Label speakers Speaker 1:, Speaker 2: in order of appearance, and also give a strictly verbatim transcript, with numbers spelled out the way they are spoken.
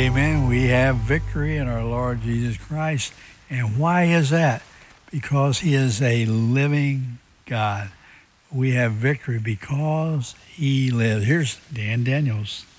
Speaker 1: Amen. We have victory in our Lord Jesus Christ. And why is that? Because he is a living God. We have victory because he lives. Here's Dan Daniels.